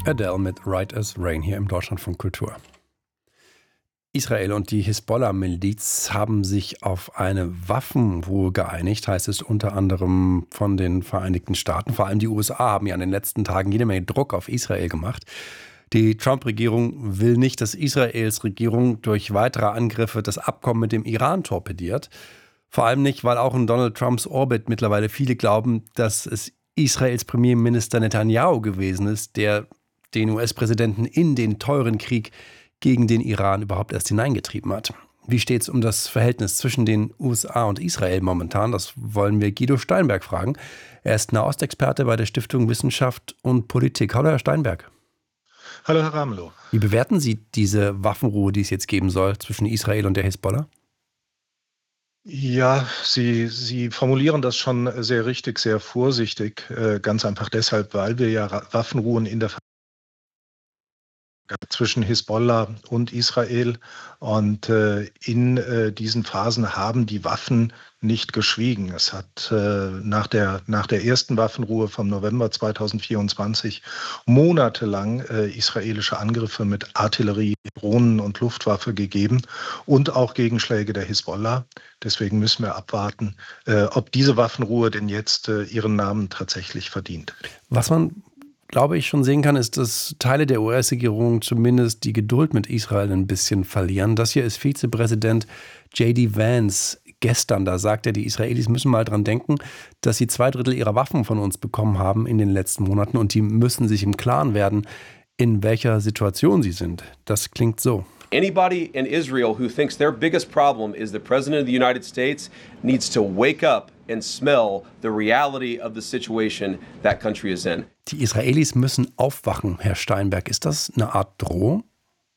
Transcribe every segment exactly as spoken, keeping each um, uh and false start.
Adele mit Right as Rain hier im Deutschlandfunk Kultur. Israel und die Hisbollah-Miliz haben sich auf eine Waffenruhe geeinigt, heißt es unter anderem von den Vereinigten Staaten. Vor allem die U S A haben ja in den letzten Tagen jede Menge Druck auf Israel gemacht. Die Trump-Regierung will nicht, dass Israels Regierung durch weitere Angriffe das Abkommen mit dem Iran torpediert. Vor allem nicht, weil auch in Donald Trumps Orbit mittlerweile viele glauben, dass es Israels Premierminister Netanyahu gewesen ist, der den U S-Präsidenten in den teuren Krieg gegen den Iran überhaupt erst hineingetrieben hat. Wie steht es um das Verhältnis zwischen den U S A und Israel momentan? Das wollen wir Guido Steinberg fragen. Er ist Nahostexperte bei der Stiftung Wissenschaft und Politik. Hallo, Herr Steinberg. Hallo, Herr Ramelow. Wie bewerten Sie diese Waffenruhe, die es jetzt geben soll zwischen Israel und der Hisbollah? Ja, Sie, Sie formulieren das schon sehr richtig, sehr vorsichtig. Äh, ganz einfach deshalb, weil wir ja Ra- Waffenruhen in der zwischen Hisbollah und Israel. Und äh, in äh, diesen Phasen haben die Waffen nicht geschwiegen. Es hat äh, nach der, nach der ersten Waffenruhe vom November zweitausendvierundzwanzig monatelang äh, israelische Angriffe mit Artillerie, Drohnen und Luftwaffe gegeben und auch Gegenschläge der Hisbollah. Deswegen müssen wir abwarten, äh, ob diese Waffenruhe denn jetzt äh, ihren Namen tatsächlich verdient. Was man, glaube ich, schon sehen kann, ist, dass Teile der U S-Regierung zumindest die Geduld mit Israel ein bisschen verlieren. Das hier ist Vizepräsident J D Vance gestern. Da sagt er, die Israelis müssen mal dran denken, dass sie zwei Drittel ihrer Waffen von uns bekommen haben in den letzten Monaten und die müssen sich im Klaren werden, in welcher Situation sie sind. Das klingt so. Anybody in Israel who thinks their biggest problem is the president of the United States needs to wake up and smell the reality of the situation that country is in. Die Israelis müssen aufwachen, Herr Steinberg. Ist das eine Art Drohung?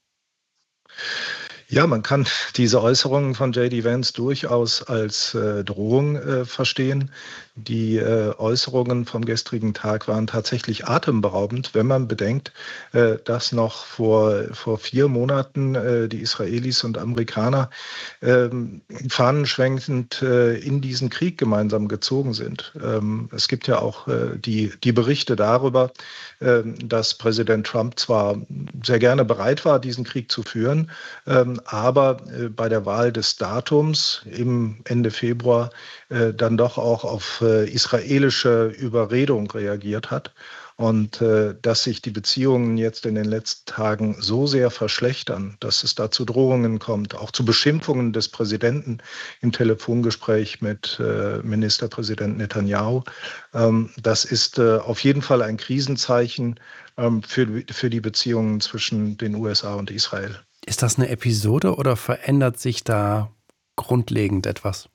Ja, man kann diese Äußerungen von J D Vance durchaus als äh, Drohung äh, verstehen. Die äh, Äußerungen vom gestrigen Tag waren tatsächlich atemberaubend, wenn man bedenkt, äh, dass noch vor, vor vier Monaten äh, die Israelis und Amerikaner äh, fahnenschwenkend äh, in diesen Krieg gemeinsam gezogen sind. Ähm, es gibt ja auch äh, die, die Berichte darüber, äh, dass Präsident Trump zwar sehr gerne bereit war, diesen Krieg zu führen, ähm, aber äh, bei der Wahl des Datums im Ende Februar äh, dann doch auch auf äh, israelische Überredung reagiert hat. Und äh, dass sich die Beziehungen jetzt in den letzten Tagen so sehr verschlechtern, dass es da zu Drohungen kommt, auch zu Beschimpfungen des Präsidenten im Telefongespräch mit äh, Ministerpräsident Netanyahu, ähm, das ist äh, auf jeden Fall ein Krisenzeichen ähm, für, für die Beziehungen zwischen den U S A und Israel. Ist das eine Episode oder verändert sich da grundlegend etwas?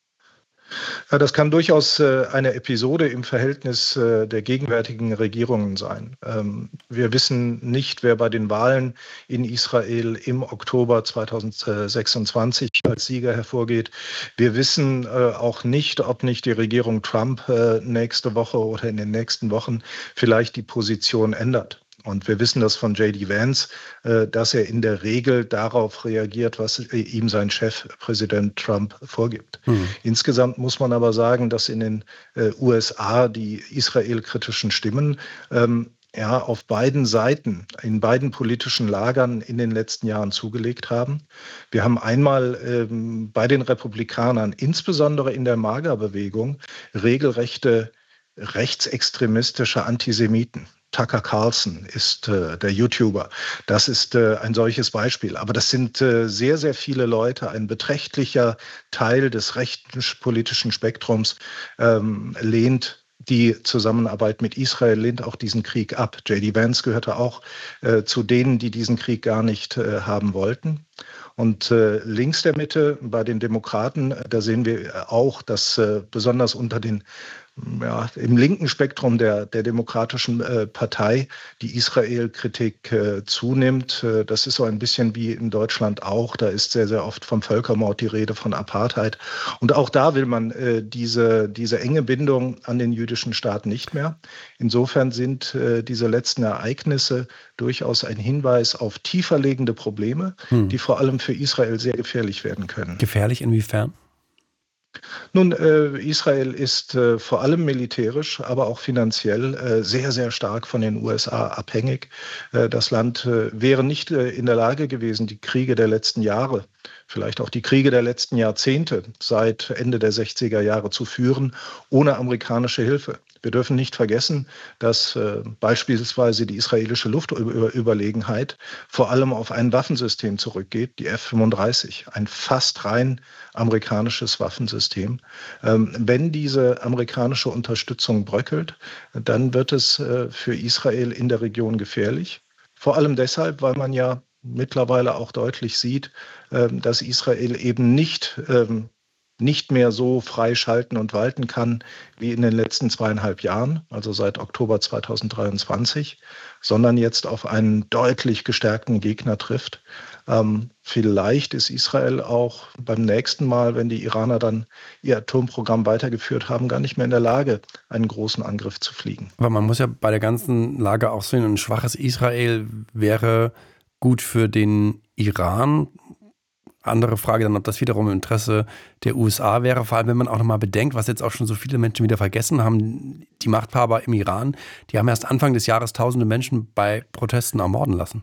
Ja, das kann durchaus äh, eine Episode im Verhältnis äh, der gegenwärtigen Regierungen sein. Ähm, wir wissen nicht, wer bei den Wahlen in Israel im Oktober zweitausendsechsundzwanzig als Sieger hervorgeht. Wir wissen äh, auch nicht, ob nicht die Regierung Trump äh, nächste Woche oder in den nächsten Wochen vielleicht die Position ändert. Und wir wissen das von J D Vance, äh, dass er in der Regel darauf reagiert, was äh, ihm sein Chef, Präsident Trump, vorgibt. Mhm. Insgesamt muss man aber sagen, dass in den äh, U S A die israelkritischen Stimmen ähm, ja, auf beiden Seiten, in beiden politischen Lagern in den letzten Jahren zugelegt haben. Wir haben einmal ähm, bei den Republikanern, insbesondere in der MAGA-Bewegung, regelrechte rechtsextremistische Antisemiten. Tucker Carlson ist äh, der YouTuber. Das ist äh, ein solches Beispiel. Aber das sind äh, sehr, sehr viele Leute. Ein beträchtlicher Teil des rechten politischen Spektrums ähm, lehnt die Zusammenarbeit mit Israel, lehnt auch diesen Krieg ab. J D Vance gehörte auch äh, zu denen, die diesen Krieg gar nicht äh, haben wollten. Und äh, links der Mitte bei den Demokraten, da sehen wir auch, dass äh, besonders unter den ja, im linken Spektrum der, der Demokratischen äh, Partei die Israel-Kritik äh, zunimmt. Äh, das ist so ein bisschen wie in Deutschland auch. Da ist sehr, sehr oft vom Völkermord die Rede, von Apartheid. Und auch da will man äh, diese, diese enge Bindung an den jüdischen Staat nicht mehr. Insofern sind äh, diese letzten Ereignisse durchaus ein Hinweis auf tiefer liegende Probleme, hm. die vor allem für Israel sehr gefährlich werden können. Gefährlich inwiefern? Nun, äh, Israel ist äh, vor allem militärisch, aber auch finanziell äh, sehr, sehr stark von den U S A abhängig. Äh, das Land äh, wäre nicht äh, in der Lage gewesen, die Kriege der letzten Jahre, vielleicht auch die Kriege der letzten Jahrzehnte seit Ende der sechziger Jahre zu führen, ohne amerikanische Hilfe. Wir dürfen nicht vergessen, dass äh, beispielsweise die israelische Luftüberlegenheit vor allem auf ein Waffensystem zurückgeht, die F fünfunddreißig, ein fast rein amerikanisches Waffensystem. Ähm, wenn diese amerikanische Unterstützung bröckelt, dann wird es äh, für Israel in der Region gefährlich. Vor allem deshalb, weil man ja mittlerweile auch deutlich sieht, ähm, dass Israel eben nicht ähm, nicht mehr so frei schalten und walten kann wie in den letzten zweieinhalb Jahren, also seit Oktober zweitausenddreiundzwanzig, sondern jetzt auf einen deutlich gestärkten Gegner trifft. Ähm, vielleicht ist Israel auch beim nächsten Mal, wenn die Iraner dann ihr Atomprogramm weitergeführt haben, gar nicht mehr in der Lage, einen großen Angriff zu fliegen. Aber man muss ja bei der ganzen Lage auch sehen, ein schwaches Israel wäre gut für den Iran. Andere Frage dann, ob das wiederum im Interesse der U S A wäre, vor allem wenn man auch nochmal bedenkt, was jetzt auch schon so viele Menschen wieder vergessen haben, die Machthaber im Iran, die haben erst Anfang des Jahres tausende Menschen bei Protesten ermorden lassen.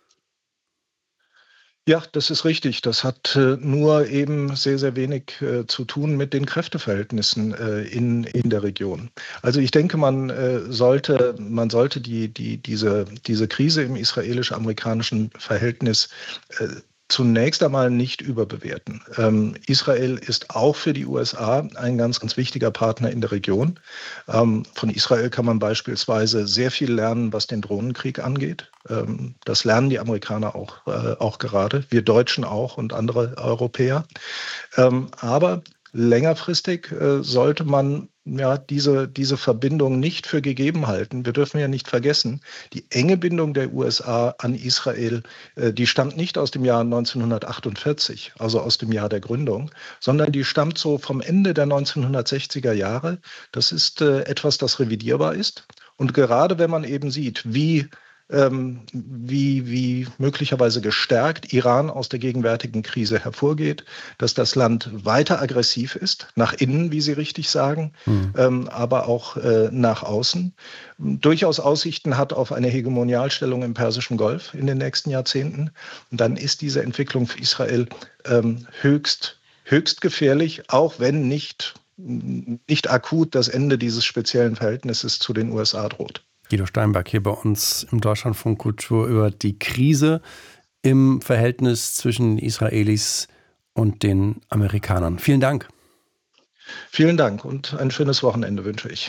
Ja, das ist richtig. Das hat äh, nur eben sehr, sehr wenig äh, zu tun mit den Kräfteverhältnissen äh, in, in der Region. Also ich denke, man äh, sollte, man sollte die, die, diese, diese Krise im israelisch-amerikanischen Verhältnis äh, zunächst einmal nicht überbewerten. Ähm, Israel ist auch für die U S A ein ganz, ganz wichtiger Partner in der Region. Ähm, von Israel kann man beispielsweise sehr viel lernen, was den Drohnenkrieg angeht. Ähm, das lernen die Amerikaner auch, äh, auch gerade, wir Deutschen auch und andere Europäer. Ähm, aber längerfristig äh, sollte man ja diese, diese Verbindung nicht für gegeben halten. Wir dürfen ja nicht vergessen, die enge Bindung der U S A an Israel, äh, die stammt nicht aus dem Jahr neunzehnhundertachtundvierzig, also aus dem Jahr der Gründung, sondern die stammt so vom Ende der neunzehnhundertsechziger Jahre. Das ist äh, etwas, das revidierbar ist. Und gerade wenn man eben sieht, wie Ähm, wie, wie möglicherweise gestärkt Iran aus der gegenwärtigen Krise hervorgeht, dass das Land weiter aggressiv ist, nach innen, wie Sie richtig sagen, mhm. ähm, aber auch äh, nach außen, durchaus Aussichten hat auf eine Hegemonialstellung im Persischen Golf in den nächsten Jahrzehnten. Und dann ist diese Entwicklung für Israel ähm, höchst, höchst gefährlich, auch wenn nicht, nicht akut das Ende dieses speziellen Verhältnisses zu den U S A droht. Guido Steinberg hier bei uns im Deutschlandfunk Kultur über die Krise im Verhältnis zwischen Israelis und den Amerikanern. Vielen Dank. Vielen Dank und ein schönes Wochenende wünsche ich.